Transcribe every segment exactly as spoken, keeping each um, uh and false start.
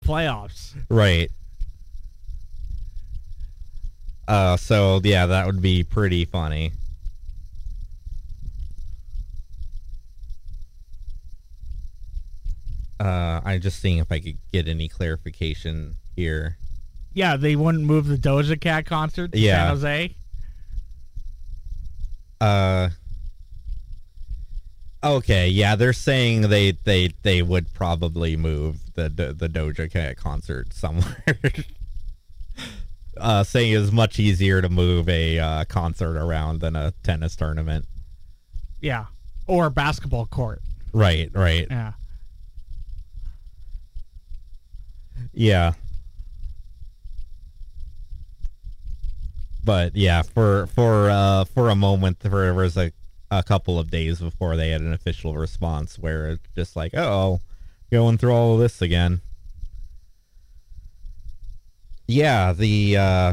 playoffs. Right. Uh, so, yeah, that would be pretty funny. Uh, I'm just seeing if I could get any clarification here. Yeah, they wouldn't move the Doja Cat concert to Yeah. San Jose. Uh, okay, yeah, they're saying they they, they would probably move the, the the Doja Cat concert somewhere. uh, saying it's much easier to move a uh, concert around than a tennis tournament. Yeah, or a basketball court. Right, right. Yeah. Yeah. But yeah, for for uh, for a moment, there was a, a couple of days before they had an official response where it's just like, oh, going through all of this again. Yeah, the uh,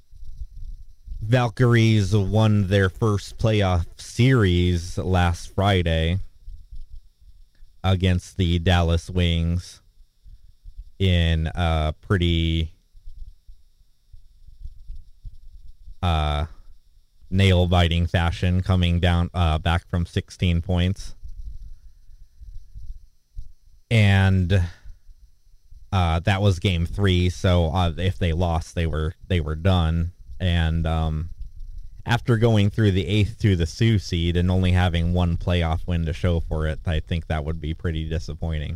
Valkyries won their first playoff series last Friday against the Dallas Wings in a pretty uh, nail-biting fashion, coming down uh, back from sixteen points. And uh, that was game three, so uh, if they lost, they were they were done. And um, after going through the eighth to the Sioux seed and only having one playoff win to show for it, I think that would be pretty disappointing.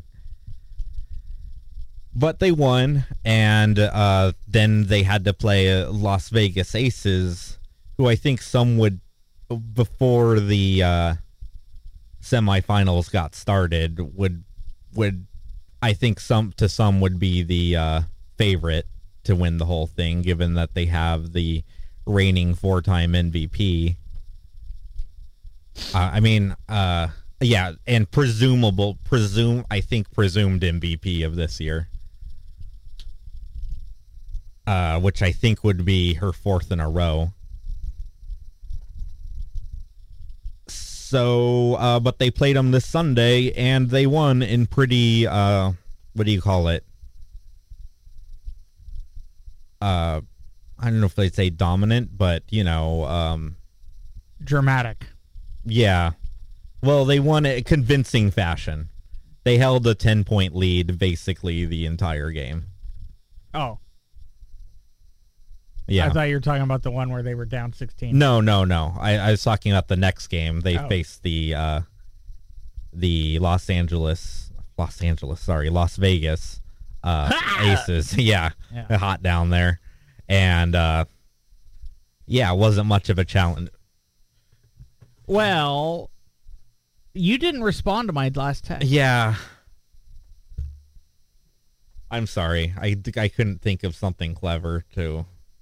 But they won, and uh, then they had to play uh, Las Vegas Aces, who I think some would, before the uh, semifinals got started, would would I think some to some would be the uh, favorite to win the whole thing, given that they have the reigning four-time M V P. Uh, I mean, uh, yeah, and presumable, presume I think presumed M V P of this year. Uh, which I think would be her fourth in a row. So, uh, but they played them this Sunday, and they won in pretty, uh, what do you call it? Uh, I don't know if they'd say dominant, but, you know, um... dramatic. Yeah. Well, they won in convincing fashion. They held a ten-point lead basically the entire game. Oh. Yeah. I thought you were talking about the one where they were down sixteen. No, no, no. I, I was talking about the next game. They oh. faced the uh, the Los Angeles, Los Angeles, sorry, Las Vegas uh, Aces. Yeah, yeah, hot down there, and uh, yeah, it wasn't much of a challenge. Well, you didn't respond to my last text. Yeah, I'm sorry. I I couldn't think of something clever to.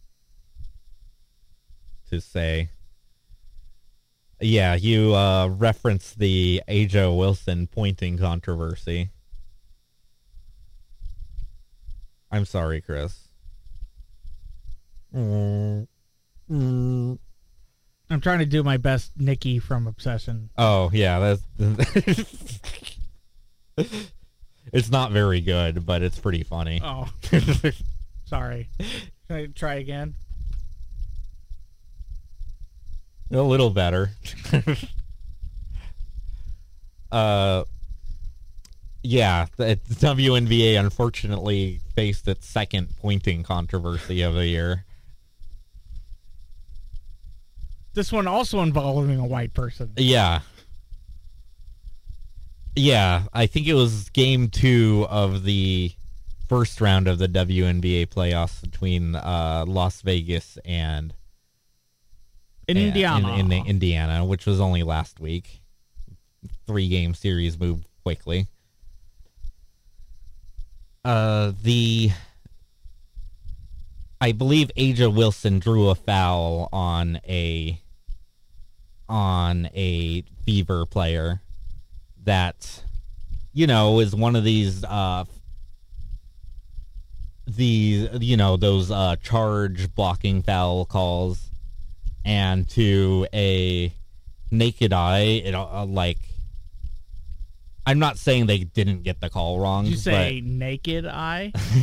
to say. Yeah, you uh, referenced the Aja Wilson pointing controversy. I'm sorry, Chris. Mm. Mm. I'm trying to do my best Nikki from Obsession. Oh, yeah, that's... It's not very good, but it's pretty funny. Oh. Sorry. Can I try again? A little better. uh, yeah, the W N B A unfortunately faced its second pointing controversy of the year. This one also involving a white person. Yeah. Yeah, I think it was game two of the first round of the W N B A playoffs between uh, Las Vegas and... In and, Indiana. In, in Indiana, which was only last week. Three-game series moved quickly. Uh, the... I believe Aja Wilson drew a foul on a... on a Fever player that, you know, is one of these, uh... the, you know, those, uh, charge blocking foul calls. And to a naked eye, it uh, like I'm not saying they didn't get the call wrong. Did you say but naked eye?